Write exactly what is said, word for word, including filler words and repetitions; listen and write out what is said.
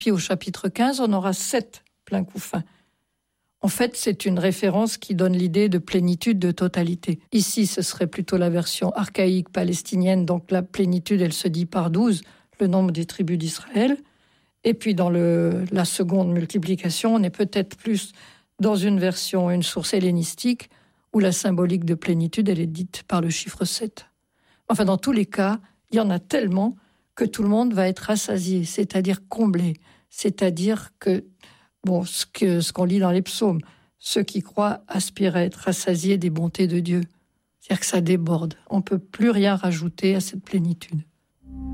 Puis au chapitre quinze, on aura sept pleins couffins. En fait, c'est une référence qui donne l'idée de plénitude, de totalité. Ici, ce serait plutôt la version archaïque palestinienne, donc la plénitude, elle se dit par douze, le nombre des tribus d'Israël. Et puis dans le, la seconde multiplication, on est peut-être plus dans une version, une source hellénistique, où la symbolique de plénitude, elle est dite par le chiffre sept. Enfin, dans tous les cas, il y en a tellement que tout le monde va être rassasié, c'est-à-dire comblé, c'est-à-dire que Bon, ce, que, ce qu'on lit dans les psaumes, ceux qui croient aspirent à être rassasiés des bontés de Dieu. C'est-à-dire que ça déborde. On ne peut plus rien rajouter à cette plénitude.